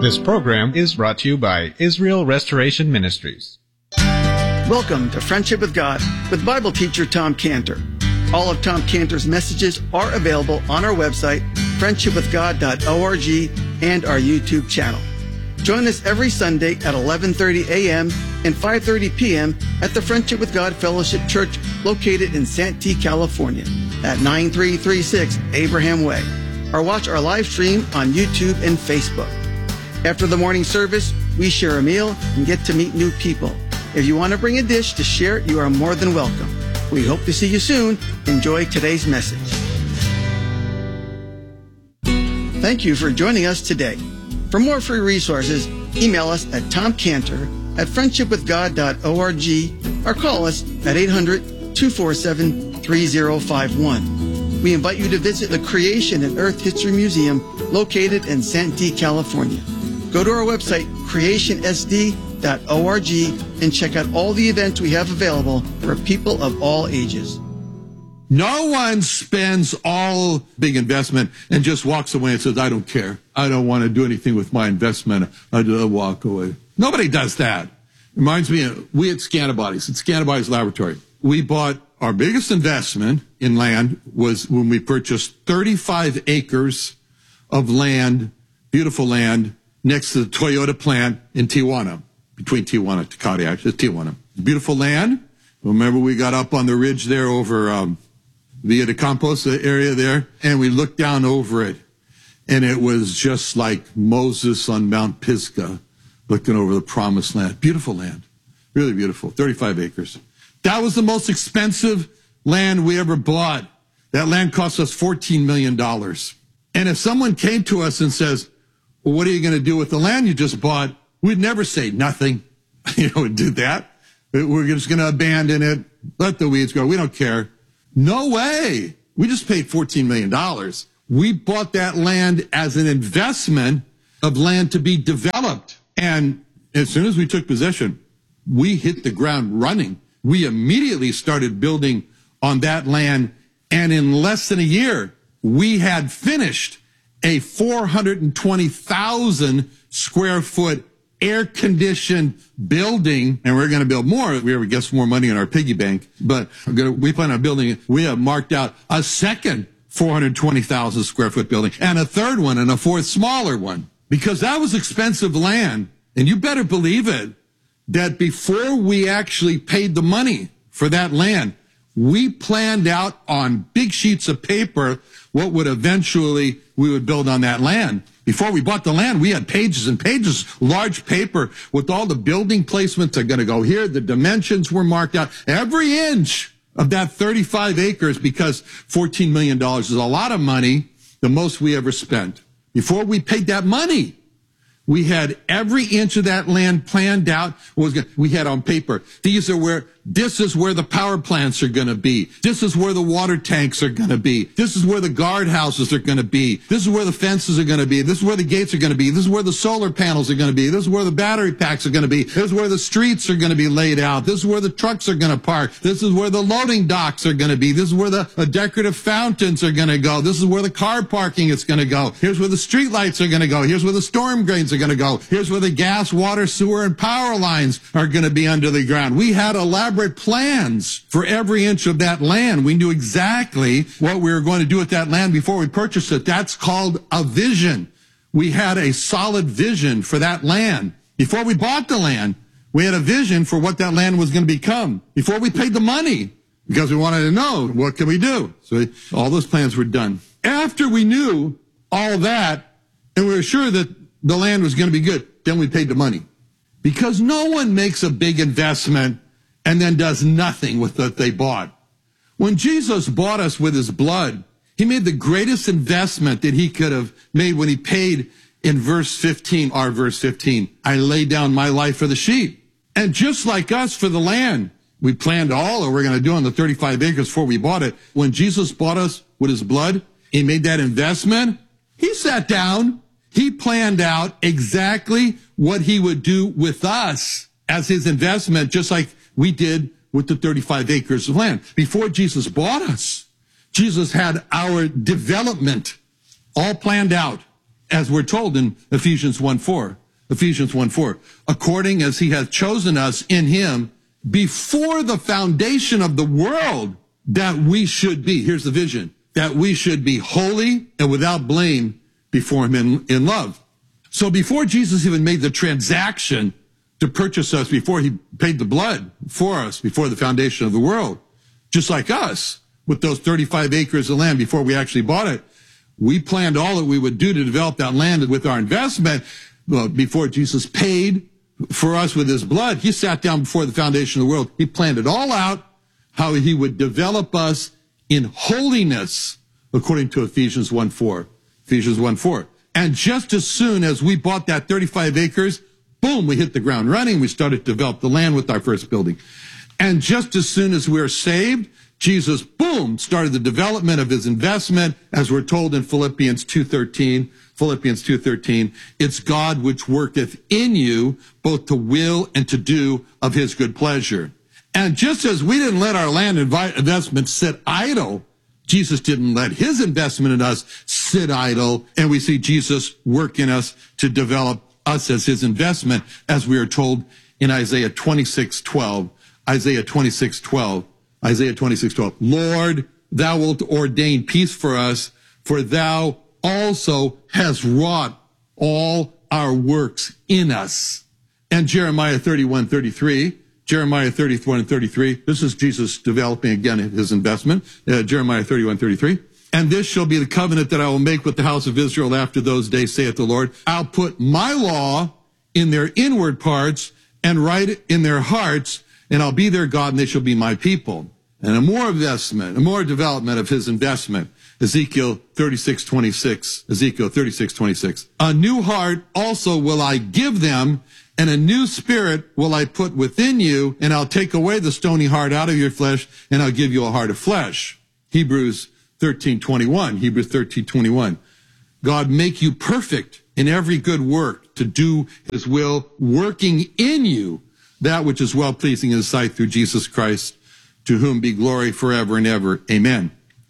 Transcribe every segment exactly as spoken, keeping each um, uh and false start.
This program is brought to you by Israel Restoration Ministries. Welcome to Friendship with God with Bible teacher Tom Cantor. All of Tom Cantor's messages are available on our website, friendship with god dot org, and our YouTube channel. Join us every Sunday at eleven thirty a.m. and five thirty p.m. at the Friendship with God Fellowship Church located in Santee, California at nine three three six Abraham Way, or watch our live stream on YouTube and Facebook. After the morning service, we share a meal and get to meet new people. If you want to bring a dish to share, you are more than welcome. We hope to see you soon. Enjoy today's message. Thank you for joining us today. For more free resources, email us at tomcantor at friendship with god dot org or call us at eight hundred, two four seven, three zero five one. We invite you to visit the Creation and Earth History Museum located in Santee, California. Go to our website, creation s d dot org, and check out all the events we have available for people of all ages. No one spends all big investment and just walks away and says, I don't care. I don't want to do anything with my investment. I just walk away. Nobody does that. Reminds me of, we at Scantibodies, at Scantibodies Laboratory, we bought our biggest investment in land was when we purchased thirty-five acres of land, beautiful land, next to the Toyota plant in Tijuana, between Tijuana and Tecate, actually, it's Tijuana. Beautiful land. Remember, we got up on the ridge there over um, Villa de Campos, the area there, and we looked down over it, and it was just like Moses on Mount Pisgah looking over the promised land. Beautiful land. Really beautiful. thirty-five acres. That was the most expensive land we ever bought. That land cost us fourteen million dollars. And if someone came to us and says, well, what are you going to do with the land you just bought? We'd never say nothing. You know, we'd do that. We're just going to abandon it. Let the weeds grow. We don't care. No way. We just paid fourteen million dollars. We bought that land as an investment of land to be developed. And as soon as we took possession, we hit the ground running. We immediately started building on that land. And in less than a year, we had finished a four hundred twenty thousand square foot air-conditioned building, and we're going to build more. We ever get some more money in our piggy bank, but we're gonna, we plan on building it. We have marked out a second four hundred twenty thousand square foot building and a third one and a fourth smaller one, because that was expensive land. And you better believe it, that before we actually paid the money for that land, we planned out on big sheets of paper what would eventually we would build on that land. Before we bought the land, we had pages and pages, large paper with all the building placements are going to go here. The dimensions were marked out. Every inch of that thirty-five acres, because fourteen million dollars is a lot of money, the most we ever spent. Before we paid that money, we had every inch of that land planned out. Was gonna, we had on paper, these are where, this is where the power plants are going to be. This is where the water tanks are going to be. This is where the guardhouses are going to be. This is where the fences are going to be. This is where the gates are going to be. This is where the solar panels are going to be. This is where the battery packs are going to be. This is where the streets are going to be laid out. This is where the trucks are going to park. This is where the loading docks are going to be. This is where the uh, decorative fountains are going to go. This is where the car parking is going to go. Here's where the street lights are going to go. Here's where the storm drains are going to go. Here's where the gas, water, sewer, and power lines are going to be under the ground. We had elaborate plans for every inch of that land. We knew exactly what we were going to do with that land before we purchased it. That's called a vision. We had a solid vision for that land. Before we bought the land, we had a vision for what that land was going to become. Before we paid the money, because we wanted to know, what can we do? So all those plans were done. After we knew all that, and we were sure that the land was going to be good, then we paid the money. Because no one makes a big investment and then does nothing with what they bought. When Jesus bought us with his blood, he made the greatest investment that he could have made when he paid in verse fifteen, our verse fifteen, I lay down my life for the sheep. And just like us for the land, we planned all that we're going to do on the thirty-five acres before we bought it. When Jesus bought us with his blood, he made that investment. He sat down. He planned out exactly what he would do with us as his investment, just like we did with the thirty-five acres of land. Before Jesus bought us, Jesus had our development all planned out. as we're told in Ephesians one four. Ephesians one four. According as he hath chosen us in him before the foundation of the world, that we should be, here's the vision, that we should be holy and without blame before him in, in love. So before Jesus even made the transaction to purchase us, before he paid the blood for us, before the foundation of the world, just like us, with those thirty-five acres of land before we actually bought it, we planned all that we would do to develop that land with our investment. Well, before Jesus paid for us with his blood, he sat down before the foundation of the world. He planned it all out, how he would develop us in holiness, according to Ephesians one four. Ephesians one four. And just as soon as we bought that thirty-five acres, boom, we hit the ground running. We started to develop the land with our first building. And just as soon as we were saved, Jesus, boom, started the development of his investment, as we're told in Philippians two thirteen. Philippians two thirteen, it's God which worketh in you both to will and to do of his good pleasure. And just as we didn't let our land investment sit idle, Jesus didn't let his investment in us sit idle, and we see Jesus work in us to develop us as his investment, as we are told in Isaiah twenty-six twelve. Isaiah twenty-six twelve. Isaiah twenty-six twelve. Lord, thou wilt ordain peace for us, for thou also hast wrought all our works in us. And Jeremiah thirty-one thirty-three. Jeremiah thirty-one and thirty-three. This is Jesus developing again his investment. Uh, Jeremiah thirty-one thirty-three. And this shall be the covenant that I will make with the house of Israel after those days, saith the Lord. I'll put my law in their inward parts and write it in their hearts, and I'll be their God, and they shall be my people. And a more investment, a more development of his investment. Ezekiel thirty-six twenty-six. Ezekiel thirty-six twenty-six. A new heart also will I give them, and a new spirit will I put within you, and I'll take away the stony heart out of your flesh, and I'll give you a heart of flesh. Hebrews thirteen twenty-one. Hebrews thirteen twenty-one. God make you perfect in every good work to do his will, working in you that which is well-pleasing in his sight through Jesus Christ, to whom be glory forever and ever. Amen.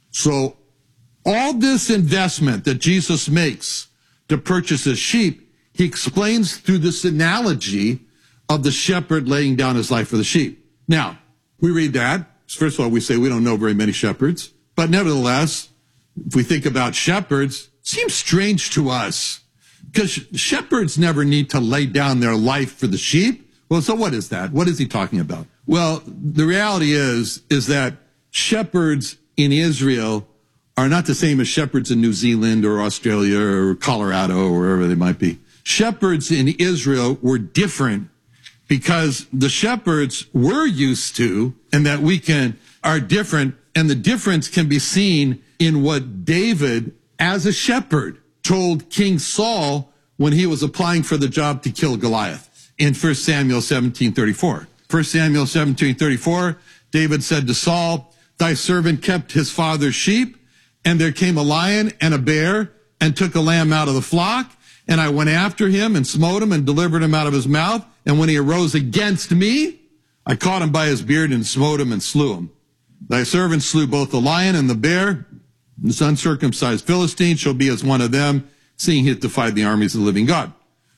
So all this investment that Jesus makes to purchase his sheep, he explains through this analogy of the shepherd laying down his life for the sheep. Now, we read that. First of all, we say we don't know very many shepherds. But nevertheless, if we think about shepherds, it seems strange to us. Because shepherds never need to lay down their life for the sheep. Well, so what is that? What is he talking about? Well, the reality is, is that shepherds in Israel are not the same as shepherds in New Zealand or Australia or Colorado or wherever they might be. Shepherds in Israel were different because the shepherds we're used to and that we can are different. And the difference can be seen in what David, as a shepherd, told King Saul when he was applying for the job to kill Goliath in First Samuel seventeen thirty-four. First Samuel seventeen thirty-four, David said to Saul, thy servant kept his father's sheep, and there came a lion and a bear and took a lamb out of the flock, and I went after him and smote him and delivered him out of his mouth. And when he arose against me, I caught him by his beard and smote him and slew him. Thy servant slew both the lion and the bear. This uncircumcised Philistine shall be as one of them, seeing he has defied the armies of the living God.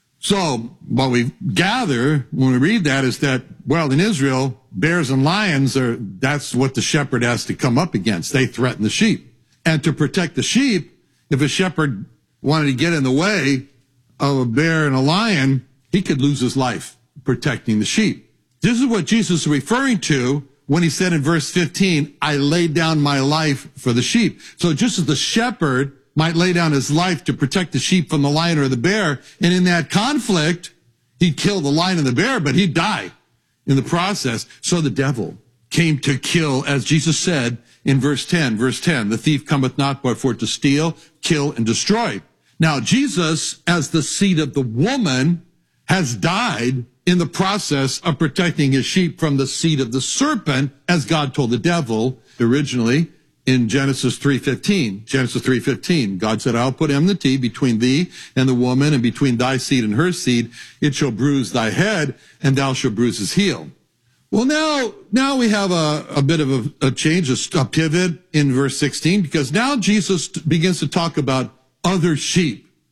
So what we gather when we read that is that, well, in Israel, bears and lions are, that's what the shepherd has to come up against. They threaten the sheep. And to protect the sheep, if a shepherd wanted to get in the way of a bear and a lion, he could lose his life protecting the sheep. This is what Jesus is referring to when he said in verse fifteen, I laid down my life for the sheep. So just as the shepherd might lay down his life to protect the sheep from the lion or the bear, and in that conflict, he'd kill the lion and the bear, but he'd die in the process. So the devil came to kill, as Jesus said in verse ten. Verse ten, the thief cometh not but for to steal, kill, and destroy. Now, Jesus, as the seed of the woman, has died in the process of protecting his sheep from the seed of the serpent, as God told the devil originally in Genesis three fifteen. Genesis three fifteen, God said, I'll put enmity between thee and the woman, and between thy seed and her seed. It shall bruise thy head, and thou shalt bruise his heel. Well, now, now we have a, a bit of a, a change, a, a pivot in verse sixteen, because now Jesus begins to talk about other sheep.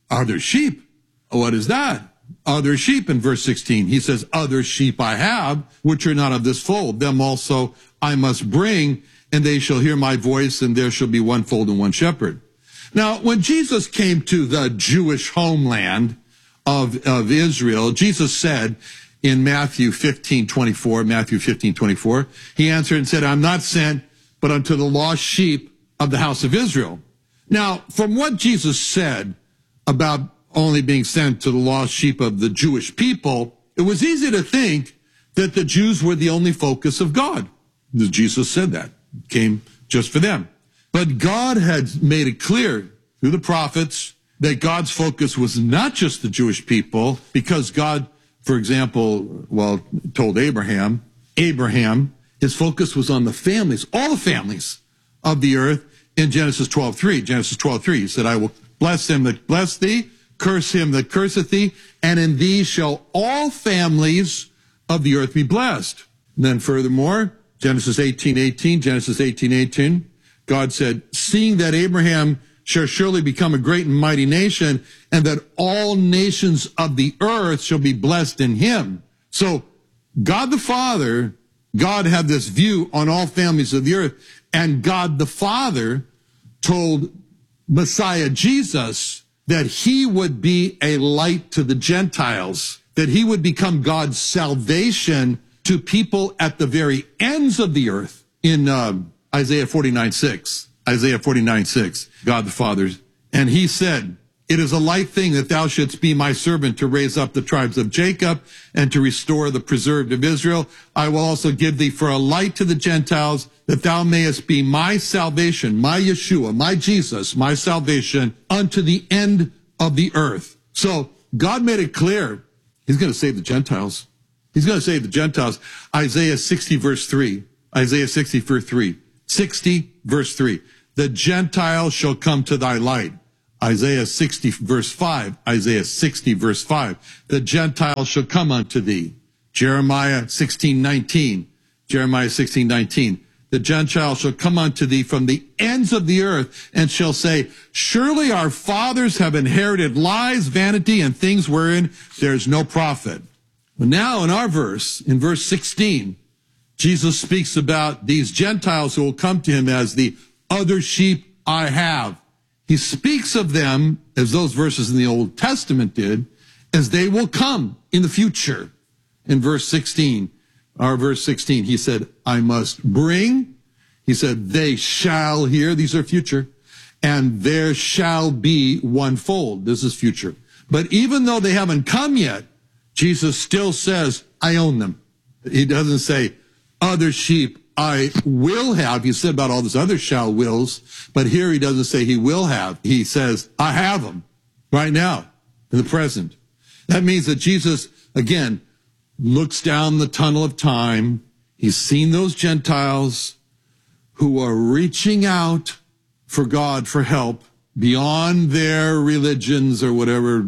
Other sheep? What is that? Other sheep in verse sixteen. He says, other sheep I have, which are not of this fold. Them also I must bring, and they shall hear my voice, and there shall be one fold and one shepherd. Now, when Jesus came to the Jewish homeland of, of Israel, Jesus said in Matthew fifteen twenty-four, Matthew fifteen twenty-four, he answered and said, I'm not sent but unto the lost sheep of the house of Israel. Now, from what Jesus said about only being sent to the lost sheep of the Jewish people, it was easy to think that the Jews were the only focus of God. Jesus said that. It came just for them. But God had made it clear through the prophets that God's focus was not just the Jewish people, because God, for example, well, told Abraham, Abraham, his focus was on the families, all the families of the earth in Genesis twelve three. Genesis twelve three, he said, I will bless him that bless thee, curse him that curseth thee, and in thee shall all families of the earth be blessed. And then furthermore, Genesis eighteen eighteen, Genesis eighteen eighteen, God said, seeing that Abraham shall surely become a great and mighty nation, and that all nations of the earth shall be blessed in him. So God the Father, God had this view on all families of the earth, and God the Father told Messiah Jesus that he would be a light to the Gentiles, that he would become God's salvation to people at the very ends of the earth. In uh, Isaiah forty-nine six, Isaiah forty-nine six, God the Father, and he said, it is a light thing that thou shouldst be my servant to raise up the tribes of Jacob and to restore the preserved of Israel. I will also give thee for a light to the Gentiles, that thou mayest be my salvation, my Yeshua, my Jesus, my salvation unto the end of the earth. So God made it clear he's going to save the Gentiles. He's going to save the Gentiles. Isaiah sixty verse three, Isaiah sixty verse three, sixty verse three, the Gentiles shall come to thy light. Isaiah sixty verse five, Isaiah sixty verse five, the Gentiles shall come unto thee. Jeremiah sixteen nineteen, Jeremiah sixteen nineteen, the Gentiles shall come unto thee from the ends of the earth, and shall say, surely our fathers have inherited lies, vanity, and things wherein there is no profit. Well, now in our verse, in verse sixteen, Jesus speaks about these Gentiles who will come to him as the other sheep I have. He speaks of them, as those verses in the Old Testament did, as they will come in the future. In verse sixteen, our verse sixteen, he said, I must bring, he said, they shall hear, these are future, and there shall be one fold. This is future. But even though they haven't come yet, Jesus still says, I own them. He doesn't say, other sheep I will have. He said about all this other shall wills, but here he doesn't say he will have. He says, I have them right now in the present. That means that Jesus, again, looks down the tunnel of time. He's seen those Gentiles who are reaching out for God for help beyond their religions or whatever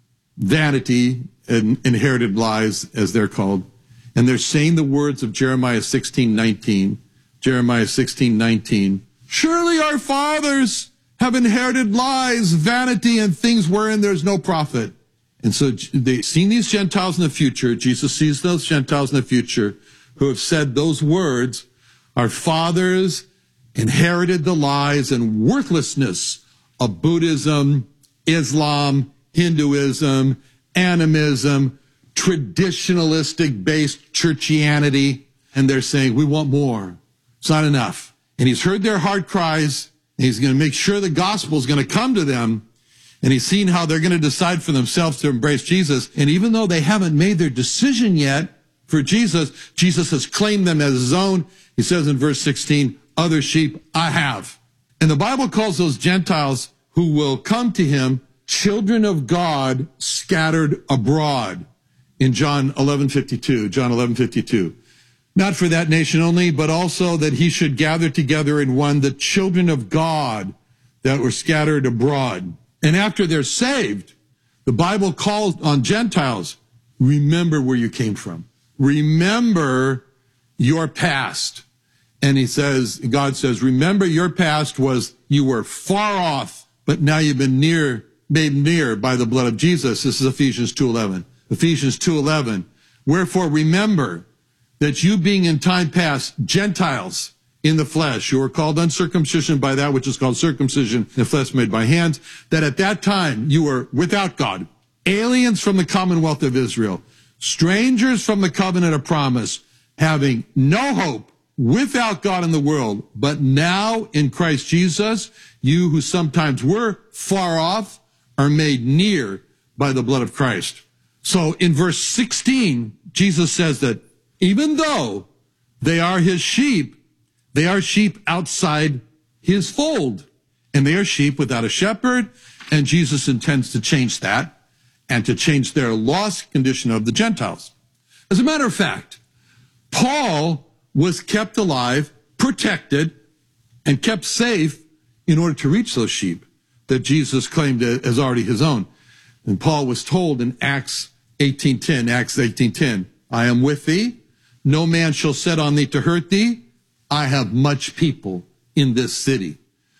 vanity and inherited lies, as they're called. And they're saying the words of Jeremiah sixteen nineteen, Jeremiah sixteen nineteen, surely our fathers have inherited lies, vanity, and things wherein there's no profit. And so they've seen these Gentiles in the future. Jesus sees those Gentiles in the future who have said those words. Our fathers inherited the lies and worthlessness of Buddhism, Islam, Hinduism, animism, traditionalistic-based churchianity, and they're saying, we want more. It's not enough. And he's heard their heart cries, and he's going to make sure the gospel is going to come to them, and he's seen how they're going to decide for themselves to embrace Jesus. And even though they haven't made their decision yet for Jesus, Jesus has claimed them as his own. He says in verse sixteen, other sheep I have. And the Bible calls those Gentiles who will come to him children of God scattered abroad. In John eleven fifty-two, John eleven fifty-two. Not for that nation only, but also that he should gather together in one the children of God that were scattered abroad. And after they're saved, the Bible calls on Gentiles, remember where you came from. Remember your past. And he says, God says, remember your past was you were far off, but now you've been near made near by the blood of Jesus. This is Ephesians two eleven. Ephesians two eleven. Wherefore remember that you being in time past Gentiles in the flesh, you were called uncircumcision by that which is called circumcision in the flesh made by hands, that at that time you were without God, aliens from the commonwealth of Israel, strangers from the covenant of promise, having no hope, without God in the world, but now in Christ Jesus, you who sometimes were far off are made near by the blood of Christ. So in verse sixteen, Jesus says that even though they are his sheep, they are sheep outside his fold, and they are sheep without a shepherd, and Jesus intends to change that and to change their lost condition of the Gentiles. As a matter of fact, Paul was kept alive, protected, and kept safe in order to reach those sheep that Jesus claimed as already his own. And Paul was told in Acts eighteen ten, Acts eighteen ten, I am with thee, no man shall set on thee to hurt thee, I have much people in this city.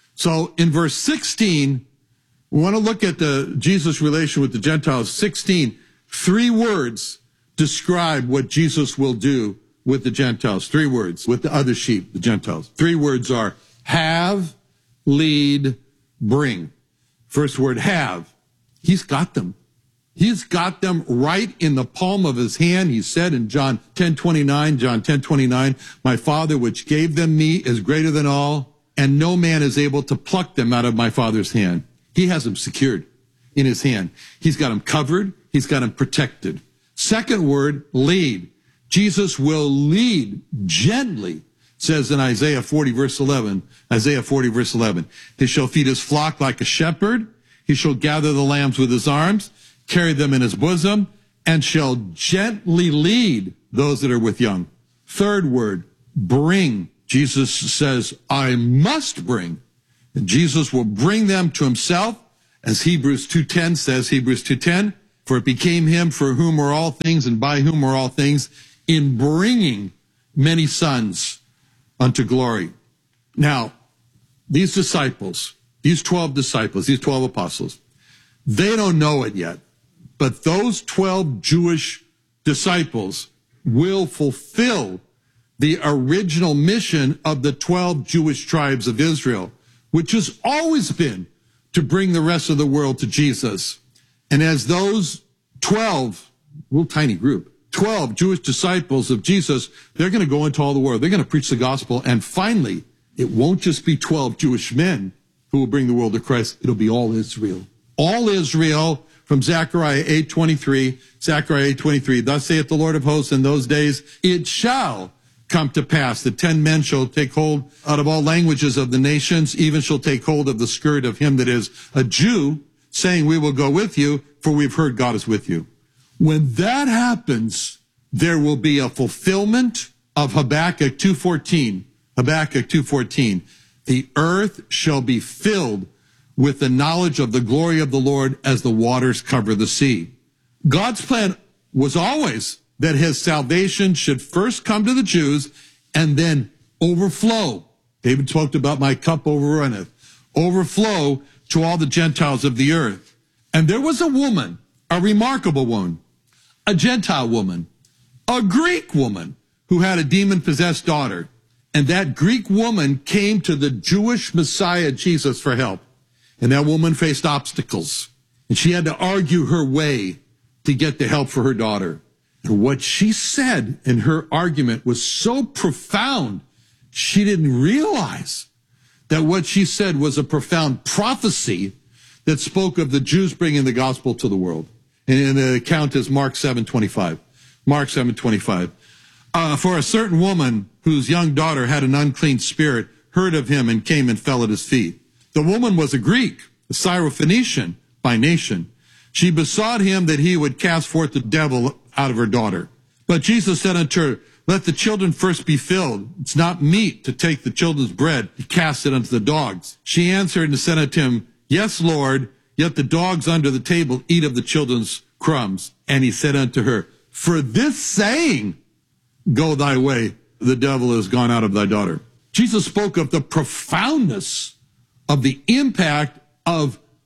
So in verse sixteen, we want to look at the Jesus' relation with the Gentiles. sixteen, three words describe what Jesus will do with the Gentiles. Three words with the other sheep, the Gentiles. Three words are have, lead, bring. First word, have. He's got them. He's got them right in the palm of his hand. He said in John ten twenty-nine, John ten twenty-nine, my Father which gave them me is greater than all, and no man is able to pluck them out of my Father's hand. He has them secured in his hand. He's got them covered. He's got them protected. Second word, lead. Jesus will lead gently, says in Isaiah forty verse eleven, Isaiah forty verse eleven, he shall feed his flock like a shepherd. He shall gather the lambs with his arms, carry them in his bosom, and shall gently lead those that are with young. Third word, bring. Jesus says, I must bring. And Jesus will bring them to himself, as Hebrews two ten says, Hebrews two ten, for it became him for whom are all things and by whom are all things, in bringing many sons unto glory. Now, these disciples, these twelve disciples, these twelve apostles, they don't know it yet, but those twelve Jewish disciples will fulfill the original mission of the twelve Jewish tribes of Israel, which has always been to bring the rest of the world to Jesus. And as those twelve, little tiny group, twelve Jewish disciples of Jesus, they're going to go into all the world. They're going to preach the gospel. And finally, it won't just be twelve Jewish men who will bring the world to Christ. It'll be all Israel. All Israel, from Zechariah eight twenty-three, Zechariah eight twenty-three, thus saith the Lord of hosts, in those days it shall come to pass that ten men shall take hold out of all languages of the nations, even shall take hold of the skirt of him that is a Jew, saying, we will go with you, for we've heard God is with you. When that happens, there will be a fulfillment of Habakkuk two fourteen. Habakkuk two fourteen. The earth shall be filled with the knowledge of the glory of the Lord as the waters cover the sea. God's plan was always that his salvation should first come to the Jews and then overflow. David talked about my cup overrunneth. Overflow to all the Gentiles of the earth. And there was a woman, a remarkable one, a Gentile woman, a Greek woman who had a demon-possessed daughter. And that Greek woman came to the Jewish Messiah, Jesus, for help. And that woman faced obstacles. And she had to argue her way to get the help for her daughter. And what she said in her argument was so profound, she didn't realize that what she said was a profound prophecy that spoke of the Jews bringing the gospel to the world. And the account is Mark seven twenty-five. Mark seven twenty-five. Uh, for a certain woman whose young daughter had an unclean spirit heard of him and came and fell at his feet. The woman was a Greek, a Syrophoenician by nation. She besought him that he would cast forth the devil out of her daughter. But Jesus said unto her, let the children first be filled. It's not meet to take the children's bread to cast it unto the dogs. She answered and said unto him, yes, Lord, yet the dogs under the table eat of the children's crumbs. And he said unto her, for this saying, go thy way, the devil is gone out of thy daughter. Jesus spoke of the profoundness of the impact of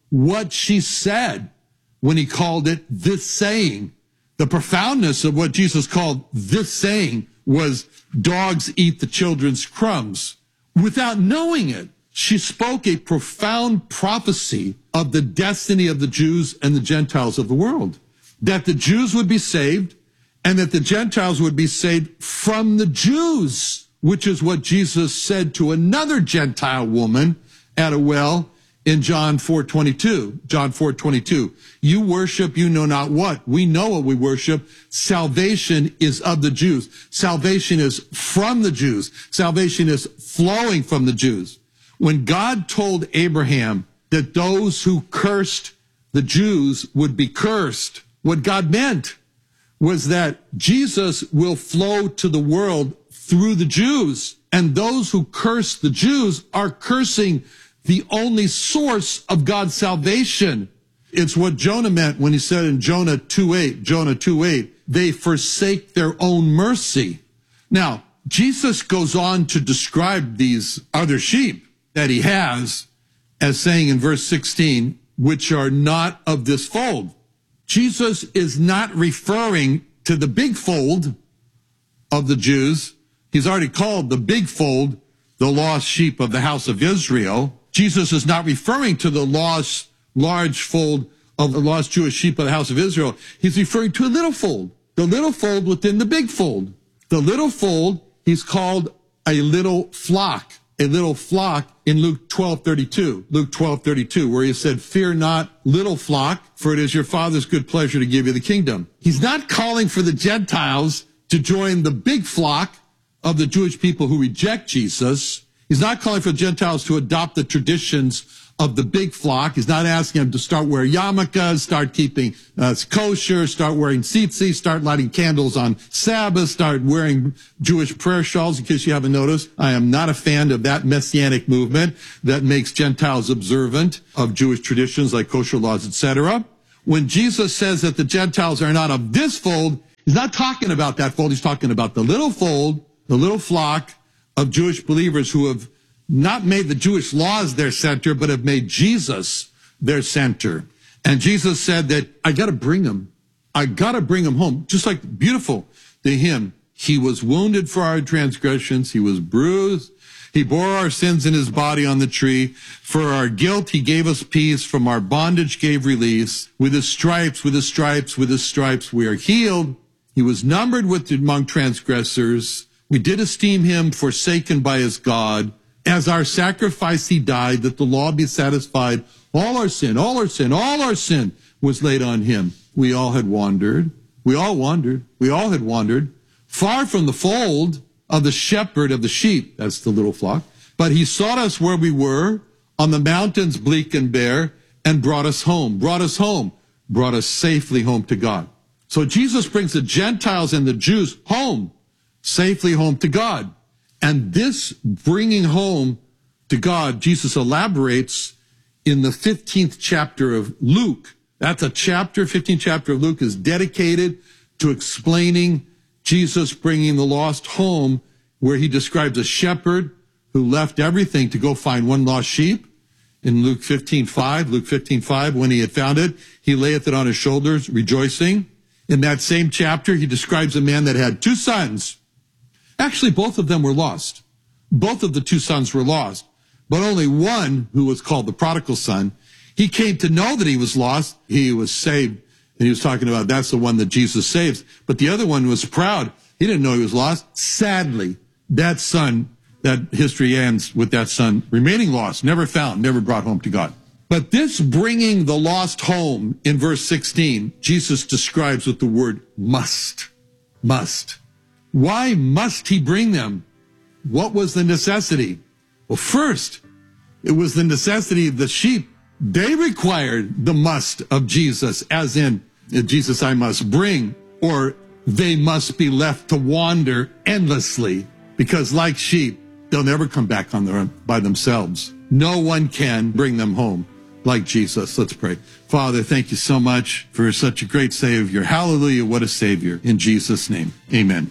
what she said when he called it this saying. The profoundness of what Jesus called this saying was dogs eat the children's crumbs. Without knowing it, she spoke a profound prophecy of the destiny of the Jews and the Gentiles of the world. That the Jews would be saved and that the Gentiles would be saved from the Jews, which is what Jesus said to another Gentile woman at a well in John four twenty-two. John four twenty-two. You worship you know not what. We know what we worship. Salvation is of the Jews. Salvation is from the Jews. Salvation is flowing from the Jews. When God told Abraham that those who cursed the Jews would be cursed, what God meant was that Jesus will flow to the world through the Jews. And those who curse the Jews are cursing the only source of God's salvation. It's what Jonah meant when he said in Jonah two eight, Jonah two eight, they forsake their own mercy. Now, Jesus goes on to describe these other sheep that he has as saying in verse sixteen, which are not of this fold. Jesus is not referring to the big fold of the Jews. He's already called the big fold the lost sheep of the house of Israel. Jesus is not referring to the lost, large fold of the lost Jewish sheep of the house of Israel. He's referring to a little fold, the little fold within the big fold. The little fold, he's called a little flock, a little flock in Luke twelve thirty-two, Luke twelve thirty-two, where he said, fear not, little flock, for it is your Father's good pleasure to give you the kingdom. He's not calling for the Gentiles to join the big flock of the Jewish people who reject Jesus. He's not calling for Gentiles to adopt the traditions of the big flock. He's not asking them to start wearing yarmulkes, start keeping uh, kosher, start wearing tzitzit, start lighting candles on Sabbath, start wearing Jewish prayer shawls. In case you haven't noticed, I am not a fan of that messianic movement that makes Gentiles observant of Jewish traditions like kosher laws, et cetera. When Jesus says that the Gentiles are not of this fold, he's not talking about that fold. He's talking about the little fold, the little flock of Jewish believers who have not made the Jewish laws their center, but have made Jesus their center. And Jesus said that I got to bring them. I got to bring them home. Just like beautiful, the hymn, he was wounded for our transgressions. He was bruised. He bore our sins in his body on the tree. For our guilt, he gave us peace. From our bondage gave release. With his stripes, with his stripes, with his stripes, we are healed. He was numbered with among transgressors. We did esteem him forsaken by his God. As our sacrifice he died, that the law be satisfied. All our sin, all our sin, all our sin was laid on him. We all had wandered. We all wandered. We all had wandered. Far from the fold of the shepherd of the sheep. That's the little flock. But he sought us where we were, on the mountains bleak and bare, and brought us home. Brought us home. Brought us safely home to God. So Jesus brings the Gentiles and the Jews home. Safely home to God. And this bringing home to God, Jesus elaborates in the fifteenth chapter of Luke. That's a chapter, fifteenth chapter of Luke is dedicated to explaining Jesus bringing the lost home, where he describes a shepherd who left everything to go find one lost sheep. In Luke fifteen five, Luke fifteen five, when he had found it, he layeth it on his shoulders, rejoicing. In that same chapter, he describes a man that had two sons. Actually, both of them were lost. Both of the two sons were lost. But only one, who was called the prodigal son, he came to know that he was lost. He was saved. And he was talking about that's the one that Jesus saves. But the other one was proud. He didn't know he was lost. Sadly, that son, that history ends with that son remaining lost, never found, never brought home to God. But this bringing the lost home in verse sixteen, Jesus describes with the word must. Must. Why must he bring them? What was the necessity? Well, first, it was the necessity of the sheep. They required the must of Jesus, as in, Jesus I must bring, or they must be left to wander endlessly, because like sheep, they'll never come back on their own by themselves. No one can bring them home like Jesus. Let's pray. Father, thank you so much for such a great Savior. Hallelujah, what a Savior. In Jesus' name, amen.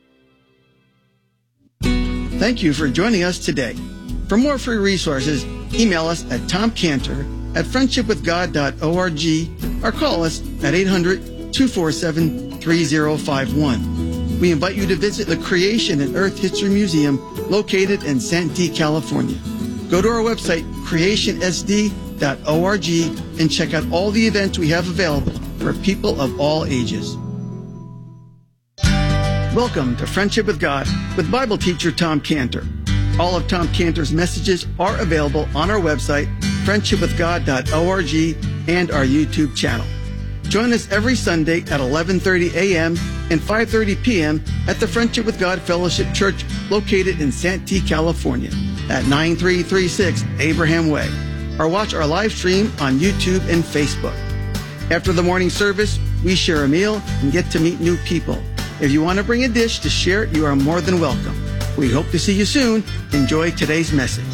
Thank you for joining us today. For more free resources, email us at tomcantor at friendship with god dot org or call us at eight hundred, two four seven, three zero five one. We invite you to visit the Creation and Earth History Museum located in Santee, California. Go to our website, creation s d dot org, and check out all the events we have available for people of all ages. Welcome to Friendship with God with Bible teacher Tom Cantor. All of Tom Cantor's messages are available on our website, friendship with god dot org, and our YouTube channel. Join us every Sunday at eleven thirty a.m. and five thirty p.m. at the Friendship with God Fellowship Church located in Santee, California at nine three three six Abraham Way, or watch our live stream on YouTube and Facebook. After the morning service, we share a meal and get to meet new people. If you want to bring a dish to share, you are more than welcome. We hope to see you soon. Enjoy today's message.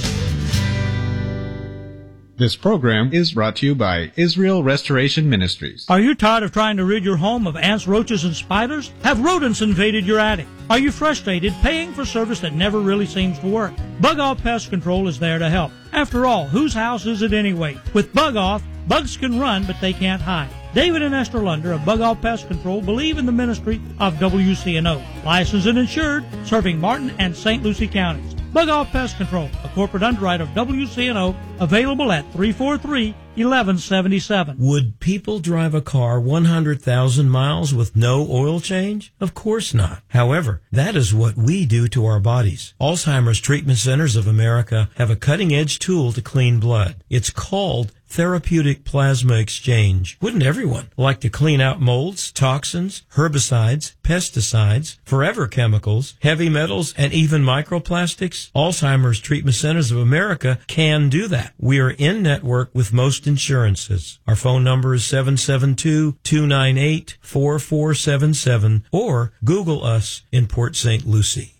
This program is brought to you by Israel Restoration Ministries. Are you tired of trying to rid your home of ants, roaches, and spiders? Have rodents invaded your attic? Are you frustrated paying for service that never really seems to work? Bug Off Pest Control is there to help. After all, whose house is it anyway? With Bug Off, bugs can run, but they can't hide. David and Esther Lunder of Bug Off Pest Control believe in the ministry of W C N O, licensed and insured, serving Martin and Saint Lucie counties. Bug Off Pest Control, a corporate underwriter of W C N O, available at three four three, eleven seventy-seven. Would people drive a car one hundred thousand miles with no oil change? Of course not. However, that is what we do to our bodies. Alzheimer's Treatment Centers of America have a cutting-edge tool to clean blood. It's called Therapeutic Plasma Exchange. Wouldn't everyone like to clean out molds, toxins, herbicides, pesticides, forever chemicals, heavy metals, and even microplastics? Alzheimer's Treatment Centers of America can do that. We are in network with most insurances. Our phone number is seven seven two, two nine eight, four four seven seven or Google us in Port Saint Lucie.